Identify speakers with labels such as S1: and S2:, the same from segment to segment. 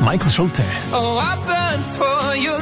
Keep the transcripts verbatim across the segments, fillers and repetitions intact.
S1: Michael Schulte.
S2: Oh, I burn for your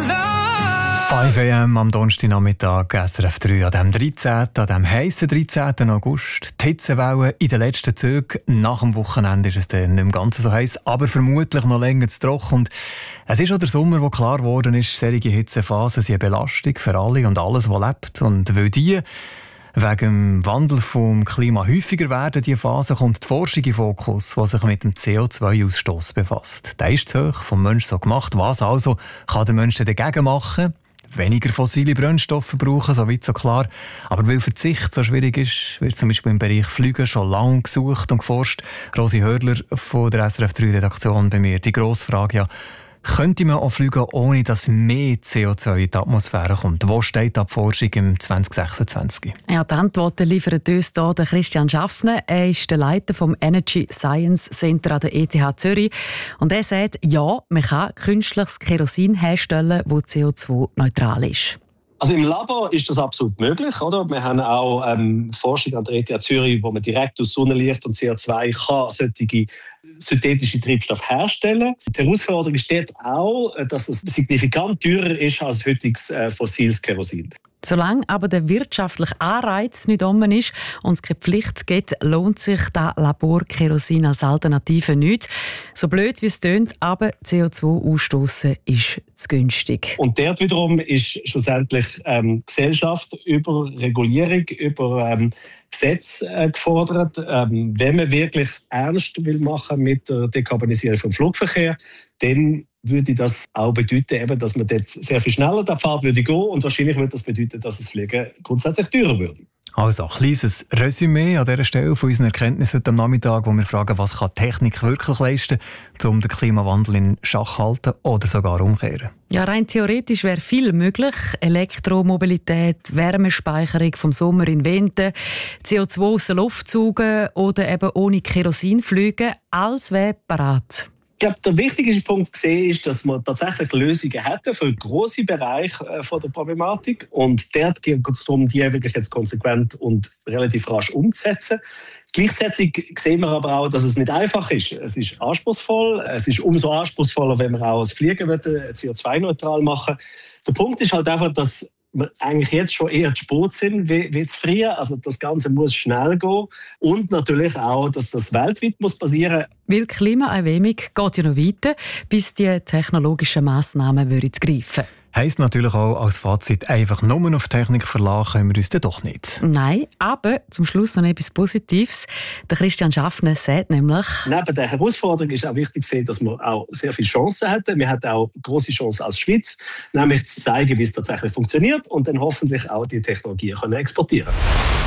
S2: love.
S1: fünf Uhr am Donnerstagnachmittag, S R F drei, an diesem dreizehnten an diesem heissen dreizehnten August. Die Hitzewelle in den letzten Zügen. Nach dem Wochenende ist es dann nicht mehr ganz so heiß, aber vermutlich noch länger zu trocken. Und es ist auch der Sommer, wo klar geworden ist, solche Hitzephasen sind eine Belastung für alle und alles, was lebt. Und weil die wegen dem Wandel vom Klima häufiger werden, diese Phase, kommt die Forschung in Fokus, die sich mit dem C O zwei Ausstoß befasst. Der ist zu hoch, vom Menschen so gemacht. Was also kann der Mensch dagegen machen? Weniger fossile Brennstoffe brauchen, so weit so klar. Aber weil Verzicht so schwierig ist, wird zum Beispiel im Bereich Flügen schon lange gesucht und geforscht. Rosi Hörler von der S R F drei Redaktion bei mir. Die grosse Frage, ja, könnte man auch fliegen, ohne dass mehr C O zwei in die Atmosphäre kommt? Wo steht die Forschung im zwanzig sechsundzwanzig?
S3: Ja, die Antworten liefert uns hier der Christian Schaffner. Er ist der Leiter vom Energy Science Center an der E T H Zürich. Und er sagt, ja, man kann künstliches Kerosin herstellen, das C O zwei neutral ist.
S4: Also im Labor ist das absolut möglich, oder? Wir haben auch ähm, Forschung an der E T H Zürich, wo man direkt aus Sonnenlicht und C O zwei kann solche synthetische Treibstoffe herstellen. Die Herausforderung steht auch, dass es signifikant teurer ist als heutiges äh, fossiles Kerosin.
S3: Solange aber der wirtschaftliche Anreiz nicht um ist und es keine Pflicht gibt, lohnt sich das Laborkerosin als Alternative nicht. So blöd wie es tönt, aber C O zwei ausstoßen ist zu günstig.
S4: Und dort wiederum ist schlussendlich ähm, Gesellschaft über Regulierung, über ähm, Gesetz äh, gefordert. Ähm, wenn man wirklich ernst will machen mit der Dekarbonisierung vom Flugverkehr, dann würde das auch bedeuten, eben, dass man dort sehr viel schneller den Pfad würde gehen und wahrscheinlich würde das bedeuten, dass das Fliegen grundsätzlich teurer würde.
S1: Also ein kleines Resümee an dieser Stelle von unseren Erkenntnissen heute am Nachmittag, wo wir fragen, was kann Technik wirklich leisten, um den Klimawandel in Schach zu halten oder sogar umkehren.
S3: Ja, rein theoretisch wäre viel möglich. Elektromobilität, Wärmespeicherung vom Sommer in Winter, C O zwei aus der Luft saugen oder eben ohne Kerosin fliegen, alles wäre parat.
S4: Ich glaube, der wichtigste Punkt gesehen ist, dass wir tatsächlich Lösungen hätten für grosse Bereiche äh, von der Problematik. Und dort geht es darum, die wirklich jetzt konsequent und relativ rasch umzusetzen. Gleichzeitig sehen wir aber auch, dass es nicht einfach ist. Es ist anspruchsvoll. Es ist umso anspruchsvoller, wenn wir auch das Fliegen C O zwei neutral machen. Der Punkt ist halt einfach, dass wir eigentlich jetzt schon eher zu spät sind wie, wie zu früher. Also das Ganze muss schnell gehen. Und natürlich auch, dass das weltweit muss passieren.
S3: Weil Klimaerwärmung geht ja noch weiter, bis die technologischen Massnahmen greifen.
S1: Heisst natürlich auch als Fazit, einfach nur auf Technik verlassen können wir uns dann doch nicht.
S3: Nein, aber zum Schluss noch etwas Positives. Der Christian Schaffner sagt nämlich...
S4: Neben der Herausforderung ist auch wichtig zu sehen, dass wir auch sehr viele Chancen hätten. Wir hätten auch grosse Chancen als Schweiz, nämlich zu zeigen, wie es tatsächlich funktioniert und dann hoffentlich auch die Technologie können exportieren können.